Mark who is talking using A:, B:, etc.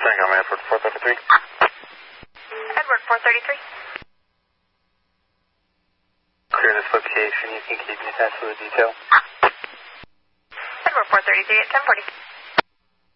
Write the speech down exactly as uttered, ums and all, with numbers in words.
A: Tango, I'm Edward four thirty-three.
B: Edward four thirty-three.
A: Clear this location. You can keep me attached to the detail.
B: Edward four thirty-three at ten forty.